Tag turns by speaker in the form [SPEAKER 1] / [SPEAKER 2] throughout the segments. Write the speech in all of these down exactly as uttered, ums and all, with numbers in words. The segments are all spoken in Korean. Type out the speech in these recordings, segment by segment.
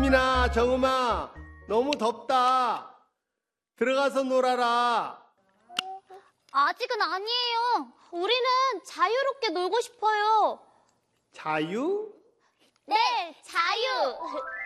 [SPEAKER 1] 수민아, 정음아, 너무 덥다. 들어가서 놀아라.
[SPEAKER 2] 아직은 아니에요. 우리는 자유롭게 놀고 싶어요.
[SPEAKER 1] 자유?
[SPEAKER 2] 네, 자유.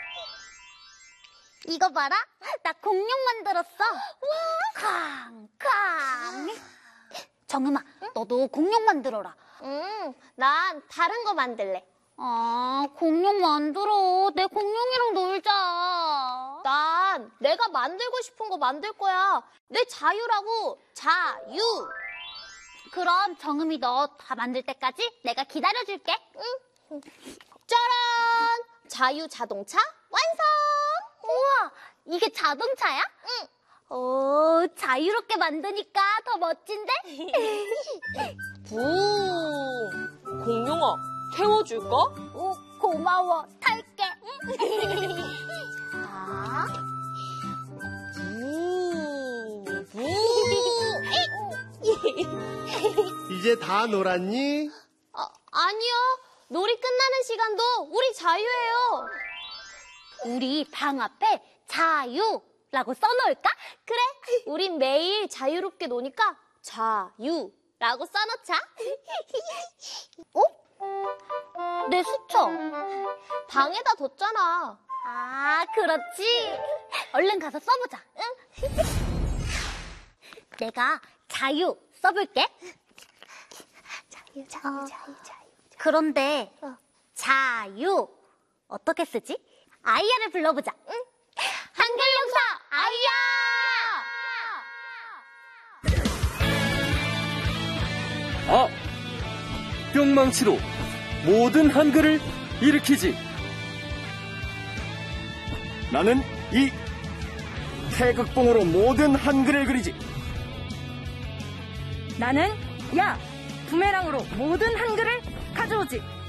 [SPEAKER 2] 이거 봐라. 나 공룡 만들었어. 쾅, 쾅. 정음아, 너도 공룡 만들어라.
[SPEAKER 3] 응, 난 다른 거 만들래.
[SPEAKER 2] 아, 공룡 만들어. 내 공룡이랑 놀자.
[SPEAKER 3] 난 내가 만들고 싶은 거 만들 거야. 내 자유라고. 자유.
[SPEAKER 2] 그럼 정음이 너 다 만들 때까지 내가 기다려줄게.
[SPEAKER 3] 응. 짜란! 자유 자동차 완성!
[SPEAKER 2] 우와, 이게 자동차야?
[SPEAKER 3] 응.
[SPEAKER 2] 오, 자유롭게 만드니까 더 멋진데?
[SPEAKER 4] 부. 공룡아, 태워줄까?
[SPEAKER 2] 오, 고마워. 탈게. 자.
[SPEAKER 4] 부. 부.
[SPEAKER 1] 이제 다 놀았니?
[SPEAKER 3] 아, 아니요. 놀이 끝나는 시간도 우리 자유예요.
[SPEAKER 2] 우리 방 앞에 자유라고 써놓을까?
[SPEAKER 3] 그래, 우린 매일 자유롭게 노니까 자유라고 써놓자.
[SPEAKER 2] 어? 내 수첩.
[SPEAKER 3] 방에다 뒀잖아.
[SPEAKER 2] 아, 그렇지. 얼른 가서 써보자. 응. 내가 자유 써볼게.
[SPEAKER 3] 자유, 자유,
[SPEAKER 2] 어.
[SPEAKER 3] 자유, 자유.
[SPEAKER 2] 그런데
[SPEAKER 3] 어.
[SPEAKER 2] 자유 어떻게 쓰지? 아이야를 불러보자.
[SPEAKER 3] 응?
[SPEAKER 2] 한글 용사 아이야!
[SPEAKER 5] 아! 뿅망치로 모든 한글을 일으키지. 나는 이 태극봉으로 모든 한글을 그리지.
[SPEAKER 6] 나는 야 부메랑으로 모든 한글을 가져오지.